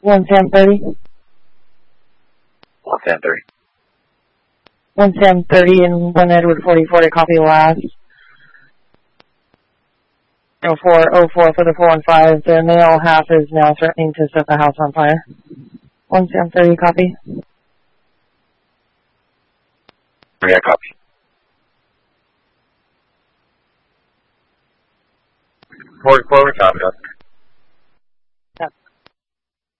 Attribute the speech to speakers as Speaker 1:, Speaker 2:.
Speaker 1: 1 Sam 30.
Speaker 2: 1 Sam 30.
Speaker 1: 1 Sam 30 and 1 Edward 44 to copy last. 0404 for the 415. The male half is now threatening to set the house on fire. 1 Sam 30 copy.
Speaker 2: Yeah, copy. 44, we found it.